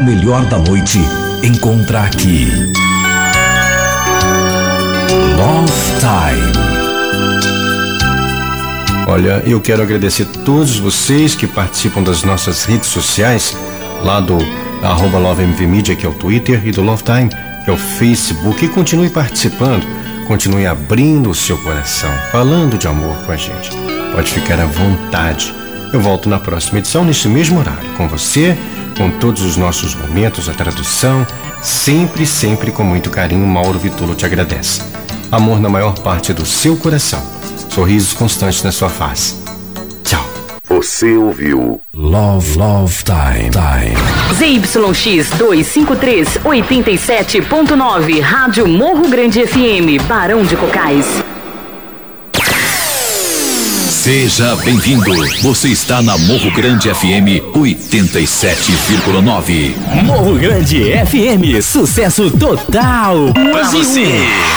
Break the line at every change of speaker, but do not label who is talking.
melhor da noite encontra aqui. Love Time.
Olha, eu quero agradecer a todos vocês que participam das nossas redes sociais, lá do @LoveMVMedia, que é o Twitter, e do Love Time, que é o Facebook. E continue participando, continue abrindo o seu coração, falando de amor com a gente. Pode ficar à vontade. Eu volto na próxima edição, nesse mesmo horário, com você, com todos os nossos momentos, a tradução, sempre com muito carinho. Mauro Vitolo te agradece. Amor na maior parte do seu coração, sorrisos constantes na sua face. Tchau.
Você ouviu
Love Time.
ZYX 253 87.9, Rádio Morro Grande FM, Barão de Cocais.
Seja bem-vindo. Você está na Morro Grande FM 87,9.
Morro Grande FM, sucesso total.
Pra você.